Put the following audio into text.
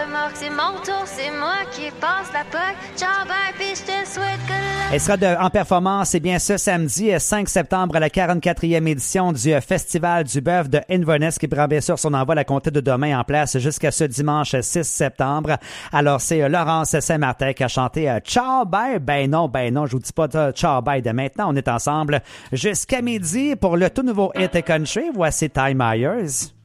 remorque, c'est mon tour, c'est moi qui passe la POC. Ciao, bye, puis je te souhaite que Elle sera en performance, c'est bien ce samedi 5 septembre à la 44e édition du Festival du Bœuf de Inverness qui prend bien sûr son envol à compter de demain en place jusqu'à ce dimanche 6 septembre. Alors c'est Laurence Saint-Martin qui a chanté Ciao bye. Ben non, je vous dis pas ciao bye de maintenant. On est ensemble jusqu'à midi pour le tout nouveau hit country. Voici Ty Myers.